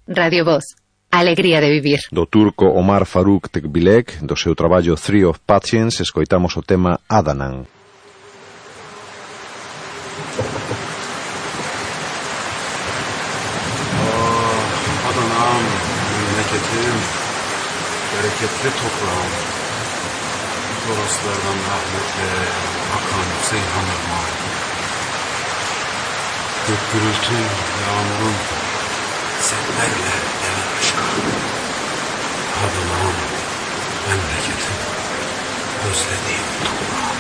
Radio Voz, alegría de vivir. Do turco Omar Faruk Tekbilek, do seu traballo Three of Patience, escoitamos o tema Adanan. Adanam, memleketim, bereketli toprağım. Toroslardan rahmetle akan Seyhan Irmağı. Gök gürültü, yağmurun sellerle denen aşkı. Adanam, memleketim, özlediğim toprağım.